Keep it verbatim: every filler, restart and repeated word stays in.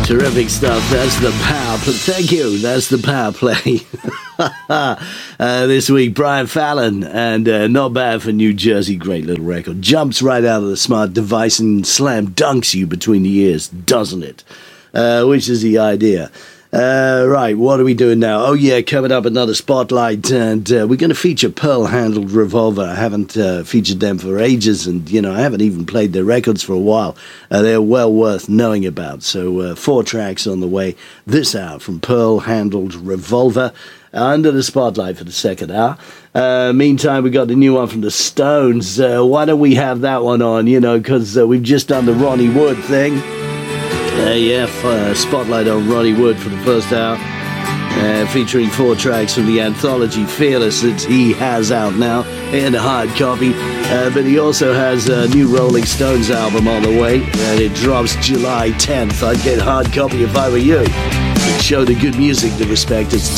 Terrific stuff. That's the power play. Thank you. That's the power play. uh, this week, Brian Fallon, and uh, not bad for New Jersey. Great little record. Jumps right out of the smart device and slam dunks you between the ears, doesn't it? Uh, which is the idea. Uh, right, what are we doing now? Oh, yeah, coming up another spotlight, and uh, we're going to feature Pearl-Handled Revolver. I haven't uh, featured them for ages, and, you know, I haven't even played their records for a while. Uh, they're well worth knowing about. So uh, four tracks on the way this hour from Pearl-Handled Revolver, under the spotlight for the second hour. Uh, meantime, we got the new one from the Stones. Uh, why don't we have that one on, you know, because uh, we've just done the Ronnie Wood thing. Uh, yeah, uh, spotlight on Ronnie Wood for the first hour, uh, featuring four tracks from the anthology Fearless that he has out now in a hard copy. Uh, but he also has a new Rolling Stones album on the way, and it drops July tenth. I'd get a hard copy if I were you. Show the good music the respect it's